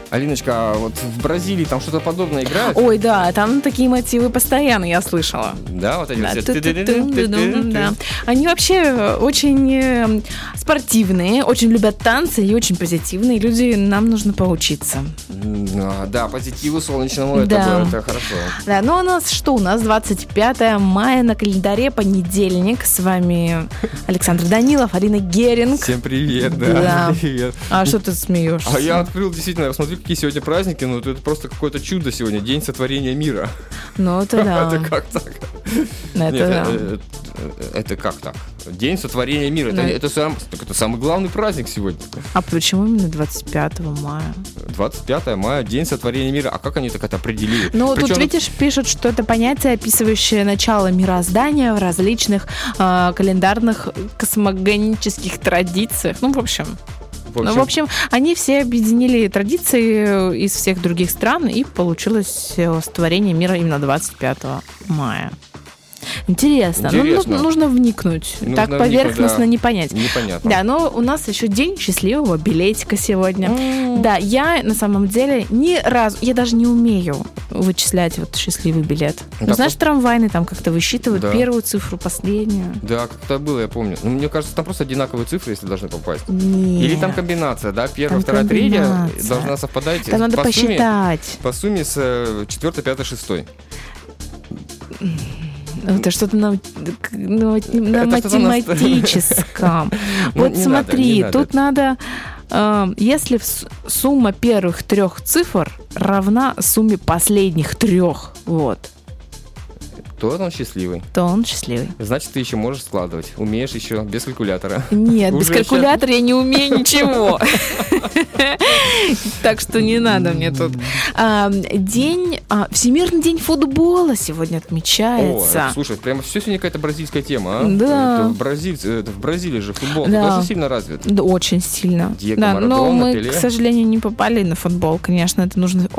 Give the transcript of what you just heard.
Алиночка, а вот в Бразилии там что-то подобное играет? Ой, да, там такие мотивы постоянно, я слышала. Да, вот эти Да, все. да. Они вообще очень спортивные, очень любят танцы и очень позитивные люди. Нам нужно поучиться. Да, позитиву солнечному, Да. это хорошо. Да, ну у нас что? У нас 25 мая на календаре, понедельник. С вами Александр Данилов, Алина Геринг. Всем привет, Да. да. Привет. А что ты смеешься? А я открыл, действительно, я посмотрю, какие сегодня праздники, ну это просто какое-то чудо сегодня, день сотворения мира. Ну, это да. Это как так? Это Нет, да. это как так? День сотворения мира. Ну, Это самый главный праздник сегодня. А почему именно 25 мая? 25 мая, день сотворения мира. А как они так это определили? Ну, Причем тут, видишь, пишут, что это понятие, описывающее начало мироздания в различных календарных космогонических традициях. Ну, в общем, они все объединили традиции из всех других стран, и получилось сотворение мира именно 25 мая. Интересно. Ну, нужно вникнуть. Так поверхностно не понять. Непонятно. Да, но у нас еще день счастливого билетика сегодня. Да, я на самом деле ни разу, я даже не умею вычислять вот счастливый билет. Да, ну, знаешь, трамвайный там как-то высчитывают да. первую цифру, последнюю. Да, как-то было, я помню. Но мне кажется, там просто одинаковые цифры, если должны попасть. Нет. Или там комбинация, да? Первая, Там вторая, комбинация. третья должна совпадать. Там надо посчитать. По сумме с 4, 5, 6. Это что-то на математическом. Вот смотри, тут надо, если сумма первых 3 цифр равна сумме последних 3, вот, то он счастливый. то он счастливый. Значит, ты еще можешь складывать. Умеешь еще без калькулятора. Нет, без Уже калькулятора я не умею ничего. Так что не надо мне тут. Всемирный день футбола сегодня отмечается. О, слушай, прямо все сегодня какая-то бразильская тема, а? Да. Это в Бразилии же футбол Да. тоже сильно развит. Да, очень сильно. Диего Да, но Марадона, мы, Пеле. к сожалению, не попали на футбол, конечно, это нужно